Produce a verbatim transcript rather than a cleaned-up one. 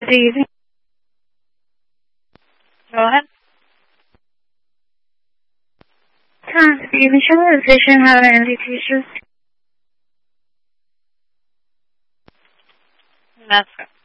are you using? Go ahead. Tom, are you having trouble with vision, having energy issues? That's good.